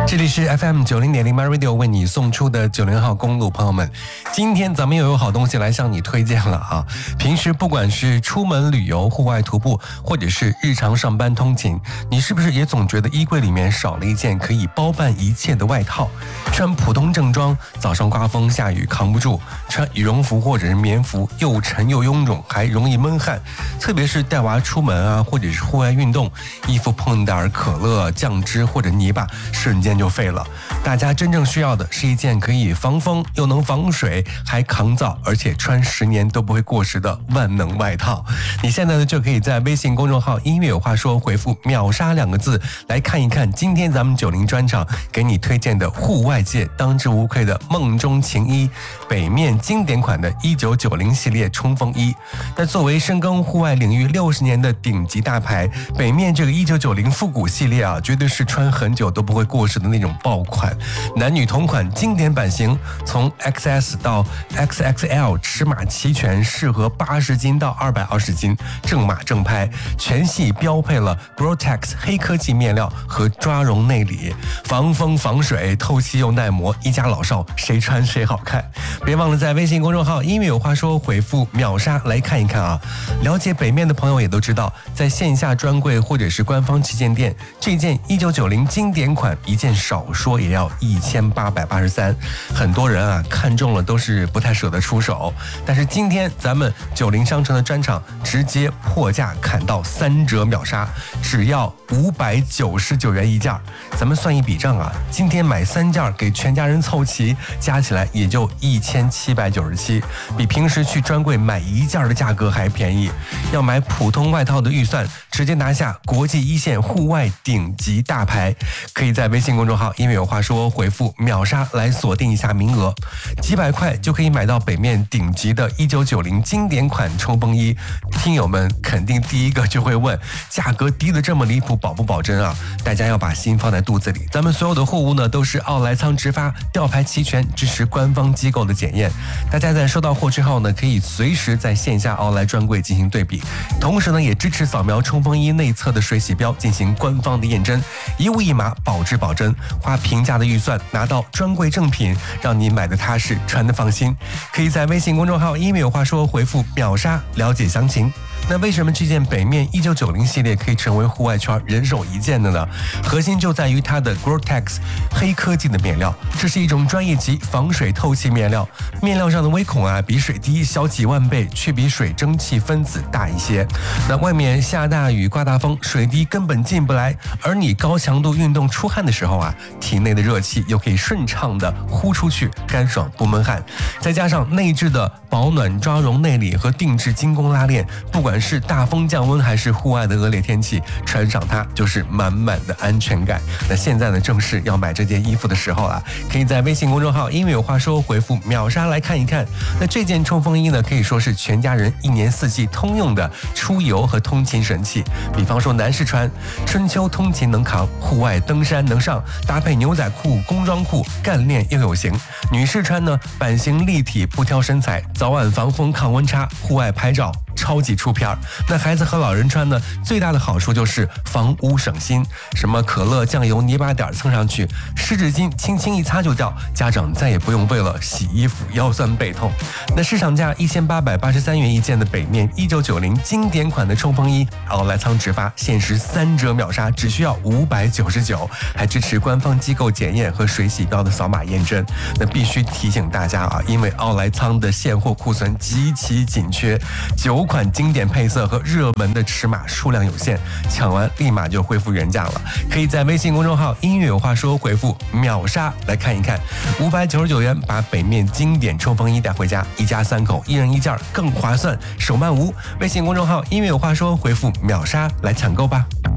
这里是 FM90.0 MyRadio 为你送出的90号公路，朋友们，今天咱们又有好东西来向你推荐了啊！平时不管是出门旅游、户外徒步，或者是日常上班通勤，你是不是也总觉得衣柜里面少了一件可以包办一切的外套？穿普通正装，早上刮风下雨扛不住；穿羽绒服或者是棉服，又沉又臃肿，还容易闷汗。特别是带娃出门啊，或者是户外运动，衣服碰点可乐、酱汁或者泥巴，瞬间就废了。大家真正需要的是一件可以防风又能防水还抗造，而且穿10年都不会过时的万能外套。你现在呢就可以在微信公众号音乐有话说回复秒杀2个字来看一看今天咱们90专场给你推荐的户外界当之无愧的梦中情衣，北面经典款的1990系列冲锋衣。那作为深耕户外领域60年的顶级大牌，北面这个1990复古系列啊，绝对是穿很久都不会过时的那种爆款，男女同款经典版型，从 XS 到 XXL 尺码齐全，适合80斤到220斤，正码正拍，全系标配了 Gore-Tex 黑科技面料和抓绒内里，防风防水，透气又耐磨，一家老少谁穿谁好看。别忘了在微信公众号音乐有话说回复秒杀来看一看啊！了解北面的朋友也都知道，在线下专柜或者是官方旗舰店，这件1990经典款一件少说也要1883，很多人啊看中了都是不太舍得出手，但是今天咱们90商城的专场直接破价砍到3折秒杀，只要599元一件。咱们算一笔账啊，今天买3件给全家人凑齐，加起来也就1797，比平时去专柜买1件的价格还便宜。要买普通外套的预算，直接拿下国际一线户外顶级大牌，可以在微信公众号音乐有话说回复秒杀来锁定一下名额，几百块就可以买到北面顶级的1990经典款冲锋衣。听友们肯定第一个就会问，价格低得这么离谱，保不保真啊？大家要把心放在肚子里，咱们所有的货物呢都是奥莱仓直发，吊牌齐全，支持官方机构的检验。大家在收到货之后呢，可以随时在线下奥莱专柜进行对比，同时呢也支持扫描冲锋衣内侧的水洗标进行官方的验真，一物一码，保质保真，花平价的预算拿到专柜正品，让你买的踏实，穿的放心。可以在微信公众号音乐有话说回复秒杀了解详情。那为什么这件北面1990系列可以成为户外圈人手一件的呢？核心就在于它的 Gore-Tex 黑科技的面料，这是一种专业级防水透气面料，面料上的微孔啊比水滴小几万倍，却比水蒸气分子大一些。那外面下大雨刮大风，水滴根本进不来，而你高强度运动出汗的时候啊，体内的热气又可以顺畅的呼出去，干爽不闷汗。再加上内置的保暖抓绒内里和定制精工拉链，不管是大风降温还是户外的恶劣天气，穿上它就是满满的安全感。那现在呢，正是要买这件衣服的时候了，可以在微信公众号音乐有话说回复秒杀来看一看。那这件冲锋衣呢，可以说是全家人1年4季通用的出游和通勤神器。比方说男士穿，春秋通勤能扛，户外登山能上，搭配牛仔裤、工装裤，干练又有型。女士穿呢，版型立体，不挑身材，早晚防风抗温差，户外拍照超级出片。那孩子和老人穿呢，最大的好处就是防污省心，什么可乐、酱油、泥巴点蹭上去，湿纸巾轻轻一擦就掉，家长再也不用为了洗衣服腰酸背痛。那市场价1883元一件的北面1990经典款的冲锋衣，奥莱仓直发，限时3折秒杀，只需要599，还支持官方机构检验和水洗标的扫码验证。那必须提醒大家啊，因为奥莱仓的现货库存极其紧缺，9款经典配色和热门的尺码数量有限，抢完立马就恢复原价了。可以在微信公众号音乐有话说回复秒杀来看一看，599元把北面经典冲锋衣带回家，一家3口1人1件更划算，手慢无。微信公众号音乐有话说回复秒杀来抢购吧。